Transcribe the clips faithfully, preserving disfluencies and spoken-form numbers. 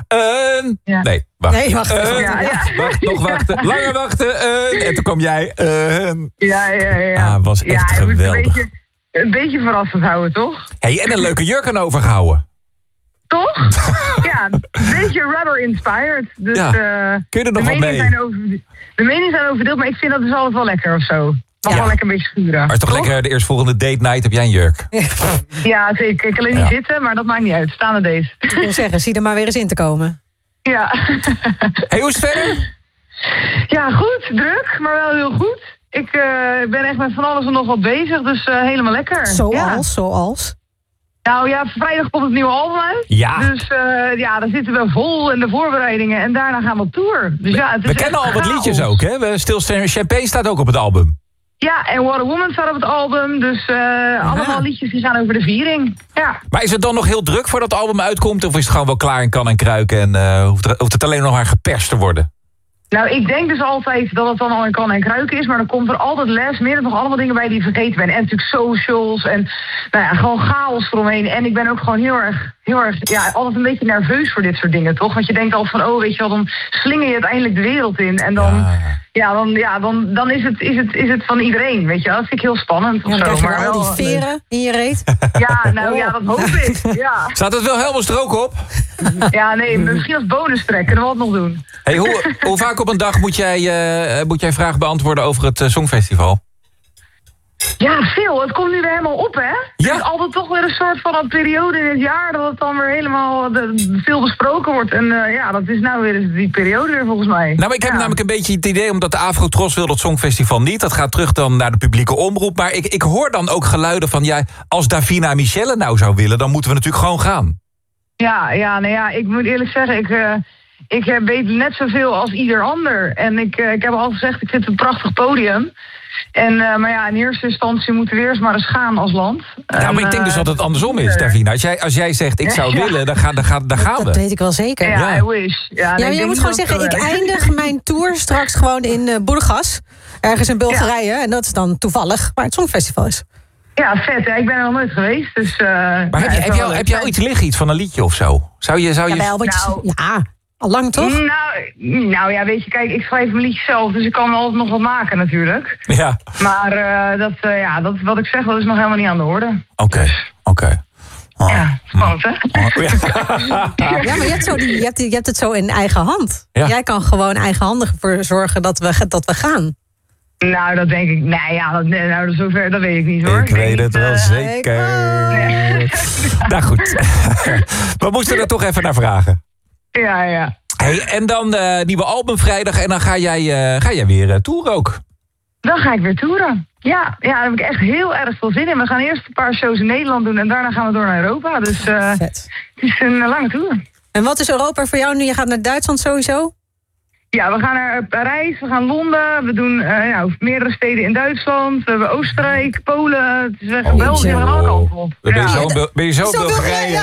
Uh, ja. Nee, wacht. Nee, wacht. Uh, ja, ja. Wacht, nog wachten. Langer wachten. Uh, en toen kwam jij. Uh, ja, ja, ja. Ah, was echt ja, geweldig. Een beetje, een beetje verrassend houden, toch? Hey, en een leuke jurk aan overgehouden. Toch? Ja, een beetje rubber-inspired. Dus, ja. uh, Kun je er nog wat mee? Zijn over, de meningen zijn overdeeld, maar ik vind dat dus altijd wel lekker of zo. Mag ja. wel lekker een beetje schuren. Maar is toch, toch lekker de eerstvolgende date night heb jij een jurk? Ja, zeker. Ik kan alleen niet ja. zitten, maar dat maakt niet uit. Staande deze. Ik wil zeggen, zie er maar weer eens in te komen. Ja. Hey, hoe is het verder? Ja, goed. Druk, maar wel heel goed. Ik uh, ben echt met van alles en nog wat bezig, dus uh, helemaal lekker. Zoals, ja. zoals? Nou ja, vrijdag komt het nieuwe album uit. Ja. Dus uh, ja, daar zitten we vol in de voorbereidingen en daarna gaan we op tour. Dus, ja, het is we kennen al wat chaos. liedjes ook, hè? Still Champagne staat ook op het album. Ja, en What a Woman staat op het album. Dus uh, allemaal liedjes die gaan over de viering. Ja. Maar is het dan nog heel druk voordat het album uitkomt? Of is het gewoon wel klaar in kan en kruiken en uh, hoeft, er, hoeft het alleen nog maar geperst te worden? Nou, ik denk dus altijd dat het dan al in kan en kruiken is. Maar dan komt er altijd les, meer nog allemaal dingen bij die je vergeten bent. En natuurlijk socials en nou ja, gewoon chaos eromheen. En ik ben ook gewoon heel erg, heel erg, ja, altijd een beetje nerveus voor dit soort dingen, toch? Want je denkt altijd van, oh, weet je wel, dan slinger je uiteindelijk de wereld in. En dan, ja, ja, dan, ja, dan, dan is, het, is, het, is het van iedereen, weet je wel. Dat vind ik heel spannend. Of ja, dan zo, krijg je maar al wel, die veren in je reet. Ja, nou ja, dat hoop ik. Ja. Staat het wel helemaal strook op? Ja, nee, misschien als bonus track kunnen we wat nog doen. Hey, hoe, hoe vaak op een dag moet jij, uh, moet jij vragen beantwoorden over het uh, Songfestival? Ja, veel. Het komt nu weer helemaal op, hè? Ja. Het is altijd toch weer een soort van een periode in het jaar dat het dan weer helemaal de, veel besproken wordt. En uh, ja, dat is nou weer die periode weer volgens mij. Nou, maar ik heb ja. namelijk een beetje het idee, omdat de Afrotros wil dat Songfestival niet. Dat gaat terug dan naar de publieke omroep. Maar ik, ik hoor dan ook geluiden van, ja, als Davina Michelle nou zou willen, dan moeten we natuurlijk gewoon gaan. Ja, ja, nou ja, ik moet eerlijk zeggen, ik... Uh, Ik weet net zoveel als ieder ander. En ik, uh, ik heb al gezegd, ik vind het een prachtig podium. En, uh, maar ja, in eerste instantie moeten we eerst maar eens gaan als land. Ja, maar en, ik denk dus dat het andersom is, Davina. Als jij, als jij zegt, ik zou ja. willen, dan, ga, dan, ga, dan gaan we. Dat weet ik wel zeker. Ja, ja. I wish. Ja, ja, maar je moet gewoon zeggen, ik eindig mijn tour straks gewoon in uh, Burgas. Ergens in Bulgarije. Ja. En dat is dan toevallig waar het Songfestival is. Ja, vet. Hè? Ik ben er nog nooit geweest. Dus, uh, maar ja, heb, je, heb, je al, heb je al iets liggen, iets van een liedje of zo? Zou je... Zou je... Ja, wel, want nou, je, ja, al lang toch? Nou, nou ja, weet je, kijk, ik schrijf mijn liedje zelf, dus ik kan altijd nog wat maken natuurlijk. Ja. Maar uh, dat, uh, ja, dat, wat ik zeg, dat is nog helemaal niet aan de orde. Oké, okay, dus. oké. Okay. Oh. Ja, spannend hè? Oh, ja. ja, maar je hebt, zo die, je, hebt, je hebt het zo in eigen hand. Ja. Jij kan gewoon eigenhandig ervoor zorgen dat we, dat we gaan. Nou, dat denk ik. Nee, ja, dat, nou, zover, dat weet ik niet hoor. Ik, ik weet het niet, wel uh, zeker. Nee. Nou goed. We moesten er toch even naar vragen. Ja, ja. Hey, en dan uh, nieuwe album vrijdag en dan ga jij, uh, ga jij weer uh, toeren ook. Dan ga ik weer toeren. Ja, ja, daar heb ik echt heel erg veel zin in. We gaan eerst een paar shows in Nederland doen en daarna gaan we door naar Europa. Dus uh, het is een uh, lange tour. En wat is Europa voor jou nu? Je gaat naar Duitsland sowieso? Ja, we gaan naar Parijs, we gaan Londen, we doen uh, nou, meerdere steden in Duitsland, we hebben Oostenrijk, Polen, het is echt geweldig, we gaan alle kanten op. Ben je ja. zo, ben je zo, zo Bulgarije?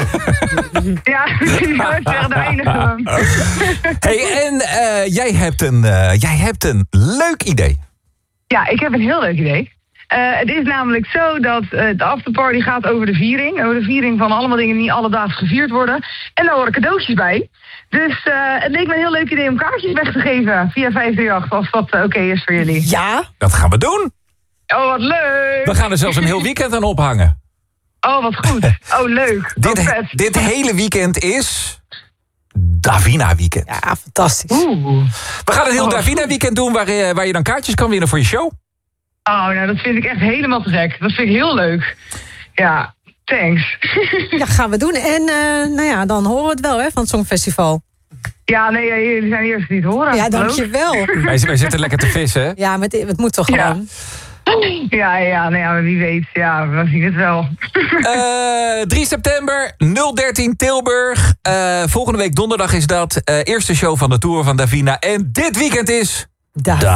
Ja, ja zeg, de eindigen we. Hey, en uh, jij, hebt een, uh, jij hebt een leuk idee. Ja, ik heb een heel leuk idee. Uh, het is namelijk zo dat uh, de afterparty gaat over de viering. Over de viering van allemaal dingen die niet alledaags gevierd worden. En daar horen cadeautjes bij. Dus uh, het leek me een heel leuk idee om kaartjes weg te geven via vijf drie acht, als dat uh, oké okay is voor jullie. Ja. Dat gaan we doen. Oh, wat leuk. We gaan er zelfs een heel weekend aan ophangen. Oh, wat goed. Oh, leuk. dit, vet. dit hele weekend is Davina Weekend. Ja, fantastisch. Oeh. We gaan een heel oh, Davina Weekend doen waar je, waar je dan kaartjes kan winnen voor je show. Oh, nou dat vind ik echt helemaal te gek. Dat vind ik heel leuk. Ja, thanks. Ja, gaan we doen. En uh, nou ja, dan horen we het wel hè, van het Songfestival. Ja, nee, jullie zijn de eerste die het horen. Ja, dankjewel. Wij, wij zitten lekker te vissen, hè? Ja, maar het, het moet toch gewoon. Ja, ja, nou ja, wie weet. Ja, we zien het wel. uh, drie september, nul dertien Tilburg. Uh, volgende week donderdag is dat. Uh, eerste show van de Tour van Davina. En dit weekend is... Da.